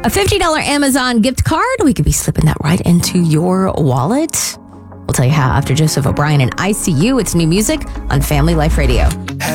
A $50 Amazon gift card. We could be slipping that right into your wallet. We'll tell you how after Joseph O'Brien and ICU. It's new music on Family Life Radio.